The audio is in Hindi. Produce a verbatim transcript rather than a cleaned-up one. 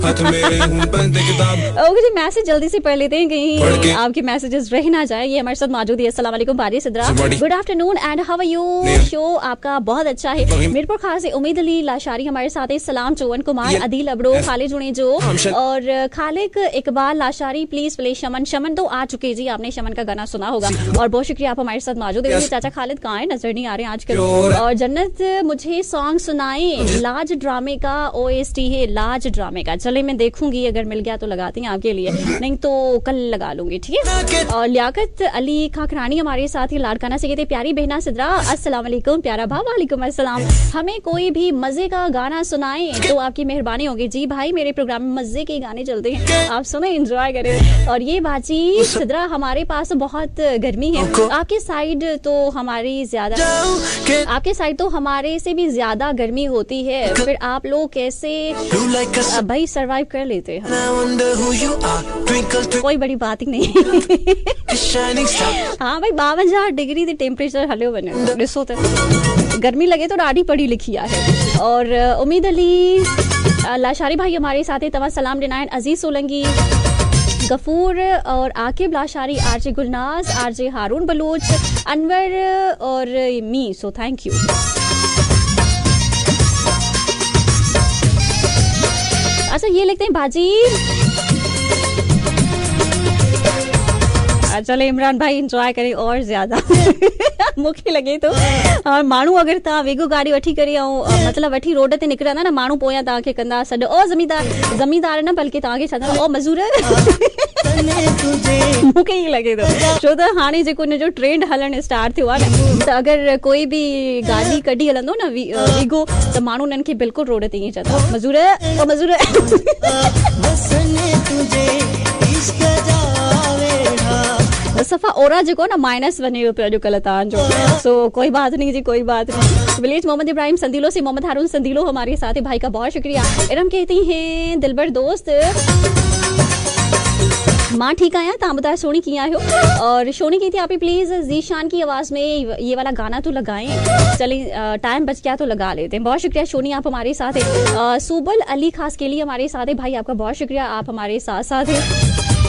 ओके जी, मैसेज जल्दी से पढ़ लेते हैं, कहीं आपके मैसेजेस रह ना जाए। ये हमारे साथ मौजूद है। अस्सलाम वालेकुम बारी Sidra, good afternoon and how are you? Show आपका बहुत अच्छा है। मीरपुर खास है उम्मीद अली लाशारी हमारे साथ है। सलाम चौवन कुमार, अदील अबड़ो, खालिद जुने जो और खालिक इकबाल लाशारी प्लीज प्ले शमन। शमन तो आ चुके जी, आपने शमन का गाना सुना होगा और बहुत शुक्रिया आप हमारे साथ मौजूद है। चाचा खालिद कहाँ है, नजर नहीं आ रहे आजकल। और जन्नत मुझे सॉन्ग सुनाए, लाज ड्रामे का ओएसटी है, लाज ड्रामे का। चले मैं देखूंगी, अगर मिल गया तो लगाती हैं आपके लिए, नहीं तो कल लगा लूंगी, ठीक है। और लियाकत अली खाकरानी हमारे साथ ही लाड़काना से कहते प्यारी बहना सिद्रा अस्सलाम वालेकुम, प्यारा भाव वालेकुम अस्सलाम, हमें कोई भी मजे का गाना सुनाए तो आपकी मेहरबानी होगी। जी भाई, मेरे प्रोग्राम में मजे के गाने चलते हैं, आप सुने एंजॉय करें। और ये बाजी सिद्रा हमारे पास बहुत गर्मी है, आपके साइड तो हमारी ज्यादा, आपके साइड तो हमारे से भी ज्यादा गर्मी होती है, फिर आप लोग कैसे भाई सरवाइव कर लेते हैं? कोई बड़ी बात ही नहीं। हाँ भाई, बावन हजार डिग्री दी टेम्परेचर हले बने दिसो तो गर्मी लगे तो डाढ़ी पड़ी लिखी है। और उम्मीद अली लाशारी भाई हमारे साथ है, तवा सलाम डिनायन अजीज सोलंगी, गफूर और आकिब लाशारी, आरजे गुलनाज, आरजे हारून बलूच, अनवर और मी, सो थैंक यू। अच्छा ये लिखते हैं भाजी, चले इमरान भाई एंजॉय करें और ज्यादा मूंखे लगे तो और माण्हू अगर तव्हां वेगो गाड़ी वठी करे ऐं मतलब वठी रोड ते निकिरंदा न, माण्हू पोयां तव्हांखे कंदा सॾु ओ ज़मीदार, ज़मीदार न बल्कि तव्हांखे छॾंदा ओ मज़ूर। मूंखे ई लॻे थो, छो त हाणे जेको हिन जो ट्रेंड हलणु स्टार्ट थियो आहे न, त अगरि कोई बि गाॾी कढी हलंदो न वी, वीगो, त माण्हू उन्हनि खे बिल्कुलु रोड ते ईअं चवंदा मज़ूर ओ मज़ूर। सफ़ा ओरा जेको न माइनस वञे पियो अॼुकल्ह तव्हांजो, सो कोई बात नहीं जी, कोई बात नहीं। विलेज मोहम्मद इब्राहिम संदीलो से मोहम्मद हारून संदीलो हमारे साथ है, भाई का बहुत शुक्रिया। इरम कहती हैं दिलबर दोस्त माँ ठीक आया, तव्हां ॿुधायो सोनी कीअं आहियो? और सोनी कहती है आप प्लीज जीशान की आवाज में ये वाला गाना तो लगाएं, चले टाइम बच गया तो लगा लेते हैं। बहुत शुक्रिया सोनी, आप हमारे साथ है। सूबल अली खास के लिए हमारे साथ है, भाई आपका बहुत शुक्रिया, आप हमारे साथ साथ है।